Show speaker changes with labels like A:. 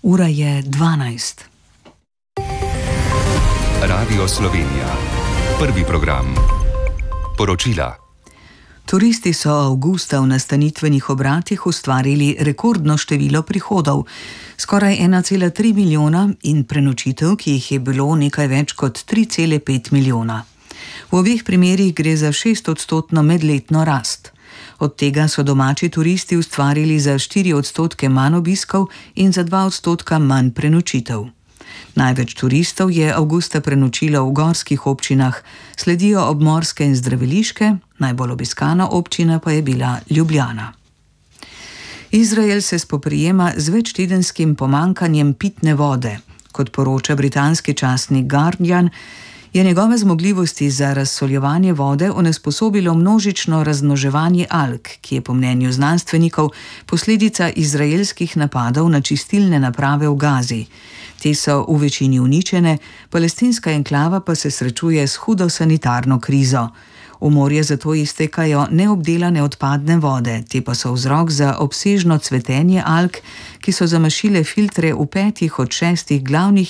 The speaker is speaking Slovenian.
A: Ura je 12.
B: Radio Slovenija. Prvi program. Poročila.
A: Turisti so avgusta v nastanitvenih obratih ustvarili rekordno število prihodov, skoraj 1,3 milijona, in prenočitev, ki jih je bilo nekaj več kot 3,5 milijona. V obeh primerih gre za 6% medletno rast. Od tega so domači turisti ustvarili za 4% manj obiskov in za 2% manj prenočitev. Največ turistov je avgusta prenočilo v gorskih občinah, sledijo obmorske in zdraviliške, najbolj obiskana občina pa je bila Ljubljana. Izrael se spoprijema z večtedenskim pomanjkanjem pitne vode. Kot poroča britanski časnik Guardian, je njegove zmogljivosti za razsoljevanje vode onesposobilo množično razmnoževanje alg, ki je po mnenju znanstvenikov posledica izraelskih napadov na čistilne naprave v Gazi. Te so v večini uničene, palestinska enklava pa se srečuje s hudo sanitarno krizo. V morje zato iztekajo neobdelane odpadne vode, te pa so vzrok za obsežno cvetenje alg, ki so zamašile filtre v 5 od 6 glavnih